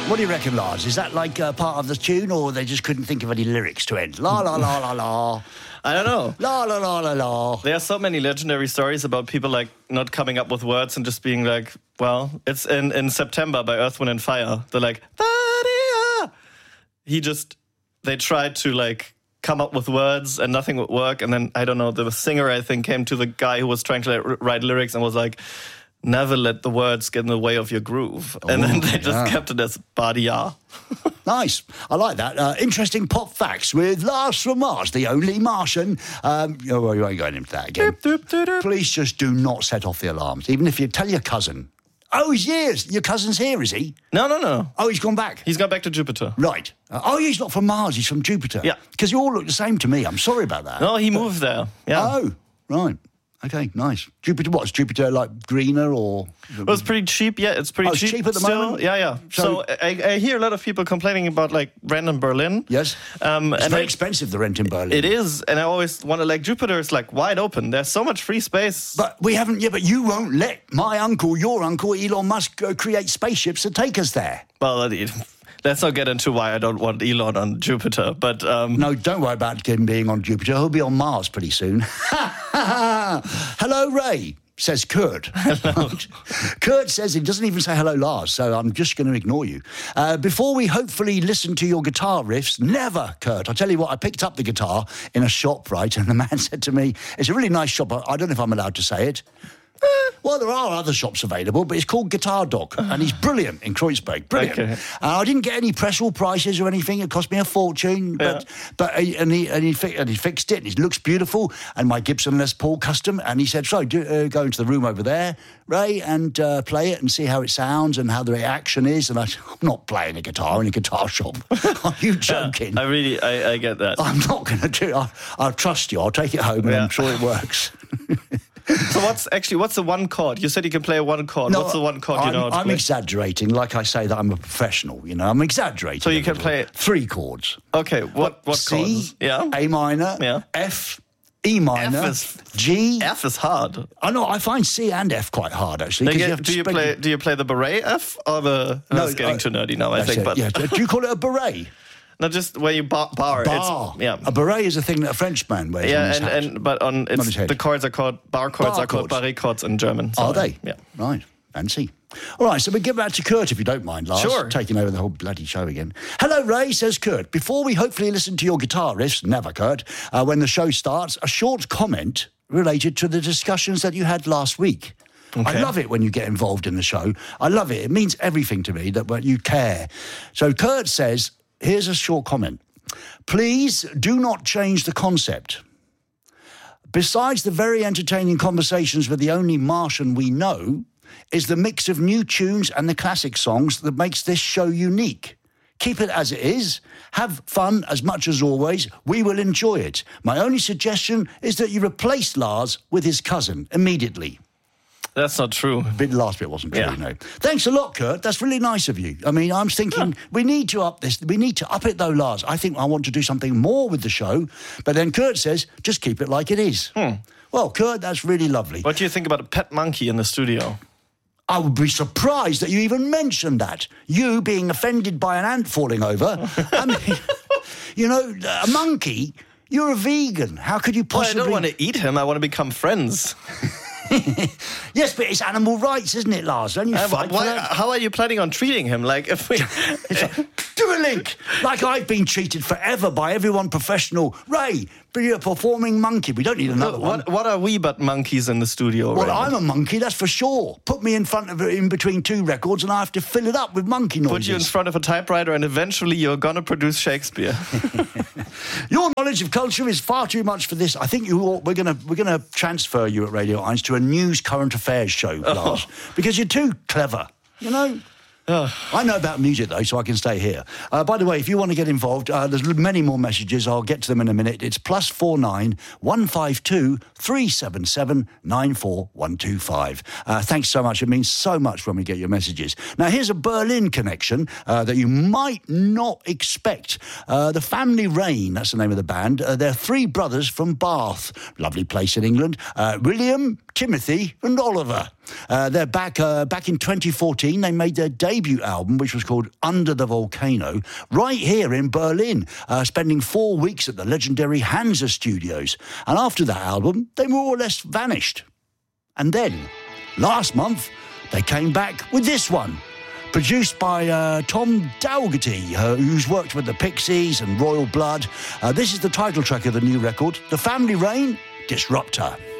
What do you reckon, Lars? Is that like part of the tune, or they just couldn't think of any lyrics to end? La, la, la, la, la. I don't know. La, la, la, la, la. There are so many legendary stories about people like not coming up with words and just being like, well, it's in September by Earth, Wind and Fire. They're like, "Ba-dee-ah." They tried to like come up with words and nothing would work. And then, I don't know, the singer, I think, came to the guy who was trying to write lyrics and was like, never let the words get in the way of your groove. And then they just kept it as Badia. Nice. I like that. Interesting pop facts with Lars from Mars, the only Martian. You ain't going into that again. Please just do not set off the alarms, even if you tell your cousin. Oh, he's here. Your cousin's here, is he? No. Oh, he's gone back? He's gone back to Jupiter. Right. He's not from Mars, he's from Jupiter. Yeah. Because you all look the same to me. I'm sorry about that. No, he moved there. Yeah. Oh, right. Okay, nice. Jupiter, what? Is Jupiter like greener or...? Well, it's pretty cheap. Yeah, it's pretty cheap. It's cheap at the moment? Yeah. So I hear a lot of people complaining about like rent in Berlin. Yes. It's very expensive, the rent in Berlin. It is. And I always wonder, like, Jupiter is like wide open. There's so much free space. But we haven't, but you won't let your uncle, Elon Musk, create spaceships to take us there. Well, let's not get into why I don't want Elon on Jupiter, but... No, don't worry about him being on Jupiter. He'll be on Mars pretty soon. Hello, Ray, says Kurt. Hello. Kurt says he doesn't even say hello, Lars, so I'm just going to ignore you. Before we hopefully listen to your guitar riffs, never, Kurt. I tell you what, I picked up the guitar in a shop, right, and the man said to me, it's a really nice shop. I don't know if I'm allowed to say it. Well, there are other shops available, but it's called Guitar Doc, and he's brilliant in Kreuzberg. Brilliant. Okay. I didn't get any press or prices or anything. It cost me a fortune, he fixed it, and it looks beautiful. And my Gibson Les Paul custom, and he said, "So, go into the room over there, Ray, and play it and see how it sounds and how the reaction is." And I said, "I'm not playing a guitar in a guitar shop." Are you joking? I get that. I'm not going to do it. I'll trust you. I'll take it home, and I'm sure it works. So what's the one chord? You said you can play a one chord. What's the one chord you know how to play? I'm exaggerating, like I say that I'm a professional, I'm exaggerating. So you can play 3 chords. Okay, what C, chords? Yeah. A minor, F, E minor, G. F is hard. I know, I find C and F quite hard, actually. Do you play the beret F or the... No, it's getting too nerdy now, I think. But yeah. Do you call it a beret? No, just where you bar. Bar. A beret is a thing that a Frenchman wears on his hat. But the chords are called... Bar chords are called barré chords in German. Are they? Yeah. Right. Fancy. All right, so we get back to Kurt, if you don't mind, Lars. Sure. Taking over the whole bloody show again. Hello, Ray, says Kurt. Before we hopefully listen to your guitar riffs, never, Kurt, when the show starts, a short comment related to the discussions that you had last week. Okay. I love it when you get involved in the show. I love it. It means everything to me that you care. So Kurt says, here's a short comment. Please do not change the concept. Besides the very entertaining conversations with the only Martian we know, is the mix of new tunes and the classic songs that makes this show unique. Keep it as it is. Have fun as much as always. We will enjoy it. My only suggestion is that you replace Lars with his cousin immediately. That's not true. The last bit wasn't true, no. Thanks a lot, Kurt. That's really nice of you. I mean, I'm thinking we need to up this. We need to up it, though, Lars. I think I want to do something more with the show. But then Kurt says, just keep it like it is. Well, Kurt, that's really lovely. What do you think about a pet monkey in the studio? I would be surprised that you even mentioned that. You being offended by an ant falling over. I mean, a monkey, you're a vegan. How could you possibly... Well, I don't want to eat him. I want to become friends. Yes, but it's animal rights, isn't it, Lars? Don't you fight for that? How are you planning on treating him? Like, if we... Do a link! Like I've been treated forever by everyone professional. Ray, be a performing monkey. We don't need another one. What are we but monkeys in the studio? Well, I'm a monkey, that's for sure. Put me in between 2 records and I have to fill it up with monkey noises. Put you in front of a typewriter and eventually you're going to produce Shakespeare. Your knowledge of culture is far too much for this. I think we're going to transfer you at Radio 1 to a news current affairs show, Lars, because you're too clever, I know about music, though, so I can stay here. By the way, if you want to get involved, there's many more messages. I'll get to them in a minute. It's +49 152 377 94125. Thanks so much. It means so much when we get your messages. Now, here's a Berlin connection that you might not expect. The Family Rain, that's the name of the band. They're 3 brothers from Bath. Lovely place in England. William, Timothy and Oliver. They're back in 2014. They made their debut album, which was called Under the Volcano, right here in Berlin, spending 4 weeks at the legendary Hansa Studios. And after that album, they more or less vanished. And then, last month, they came back with this one, produced by Tom Dougherty, who's worked with the Pixies and Royal Blood. This is the title track of the new record, The Family Reign, Disruptor.